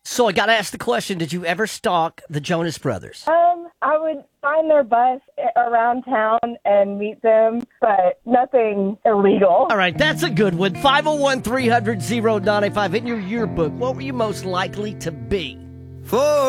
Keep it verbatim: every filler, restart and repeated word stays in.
So I got to ask the question, did you ever stalk the Jonas Brothers? Um, I would find their bus around town and meet them, but nothing illegal. All right, that's a good one. five oh one, three hundred, oh nine five. In your yearbook, what were you most likely to be? For